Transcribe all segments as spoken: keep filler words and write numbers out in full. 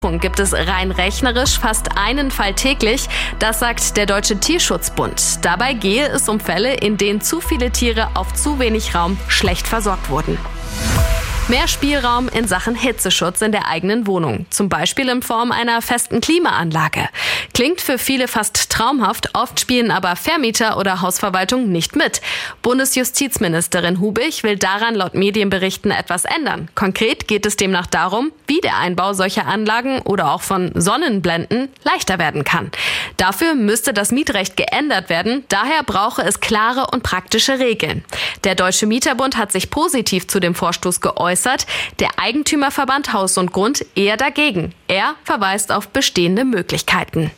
Gibt es rein rechnerisch fast einen Fall täglich, das sagt der Deutsche Tierschutzbund. Dabei gehe es um Fälle, in denen zu viele Tiere auf zu wenig Raum schlecht versorgt wurden. Mehr Spielraum in Sachen Hitzeschutz in der eigenen Wohnung, zum Beispiel in Form einer festen Klimaanlage. Klingt für viele fast traumhaft, oft spielen aber Vermieter oder Hausverwaltung nicht mit. Bundesjustizministerin Hubich will daran laut Medienberichten etwas ändern. Konkret geht es demnach darum, wie der Einbau solcher Anlagen oder auch von Sonnenblenden leichter werden kann. Dafür müsste das Mietrecht geändert werden, daher brauche es klare und praktische Regeln. Der Deutsche Mieterbund hat sich positiv zu dem Vorstoß geäußert. Der Eigentümerverband Haus und Grund eher dagegen. Er verweist auf bestehende Möglichkeiten.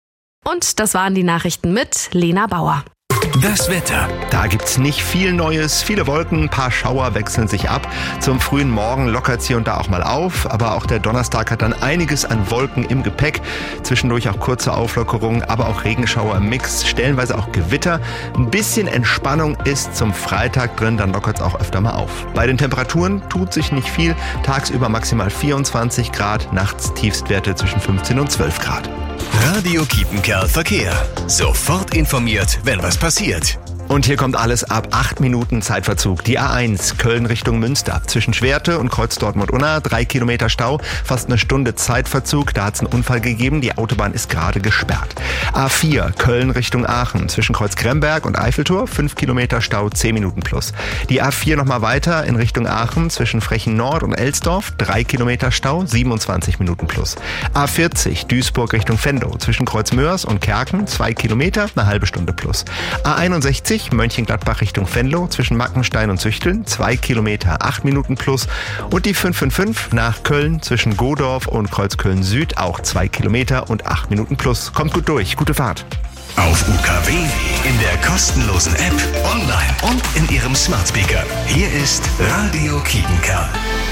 Und das waren die Nachrichten mit Lena Bauer. Das Wetter. Da gibt's nicht viel Neues. Viele Wolken, ein paar Schauer wechseln sich ab. Zum frühen Morgen lockert's hier und da auch mal auf. Aber auch der Donnerstag hat dann einiges an Wolken im Gepäck. Zwischendurch auch kurze Auflockerungen, aber auch Regenschauer im Mix. Stellenweise auch Gewitter. Ein bisschen Entspannung ist zum Freitag drin. Dann lockert's auch öfter mal auf. Bei den Temperaturen tut sich nicht viel. Tagsüber maximal vierundzwanzig Grad. Nachts Tiefstwerte zwischen fünfzehn und zwölf Grad. Radio Kiepenkerl Verkehr. Sofort informiert, wenn was passiert. Und hier kommt alles ab acht Minuten Zeitverzug. Die A eins Köln Richtung Münster. Zwischen Schwerte und Kreuz Dortmund-Unna drei Kilometer Stau, fast eine Stunde Zeitverzug. Da hat es einen Unfall gegeben. Die Autobahn ist gerade gesperrt. A vier Köln Richtung Aachen. Zwischen Kreuz Kremberg und Eiffeltor fünf Kilometer Stau, zehn Minuten plus. Die A vier nochmal weiter in Richtung Aachen. Zwischen Frechen Nord und Elsdorf drei Kilometer Stau, siebenundzwanzig Minuten plus. A vierzig Duisburg Richtung Venlo. Zwischen Kreuz Mörs und Kerken zwei Kilometer, eine halbe Stunde plus. A einundsechzig Mönchengladbach Richtung Venlo, zwischen Mackenstein und Züchteln, zwei Kilometer, acht Minuten plus. Und die fünf fünf fünf nach Köln, zwischen Godorf und Kreuzköln Süd, auch zwei Kilometer und acht Minuten plus. Kommt gut durch, gute Fahrt. Auf U K W, in der kostenlosen App, online und in Ihrem Smart Speaker. Hier ist Radio Kiepenkerl.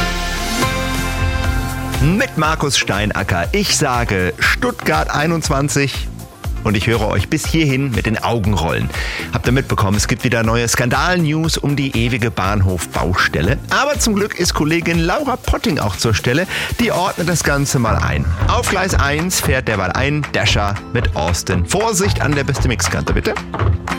Mit Markus Steinacker. Ich sage Stuttgart einundzwanzig. Und ich höre euch bis hierhin mit den Augen rollen. Habt ihr mitbekommen, es gibt wieder neue Skandal-News um die ewige Bahnhof-Baustelle. Aber zum Glück ist Kollegin Laura Potting auch zur Stelle. Die ordnet das Ganze mal ein. Auf Gleis eins fährt derweil ein Dasher mit Austin. Vorsicht an der beste Mixkante, bitte.